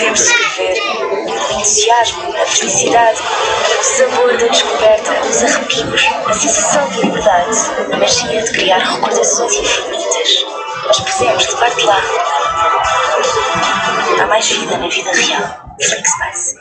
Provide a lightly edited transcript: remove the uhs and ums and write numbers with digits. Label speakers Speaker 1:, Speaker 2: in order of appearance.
Speaker 1: podemos descrever o entusiasmo, a felicidade, o sabor da descoberta, os arrepios, a sensação de liberdade, a magia de criar recordações infinitas. Nós podemos levar-te lá. Há mais vida na vida real. Flixbus.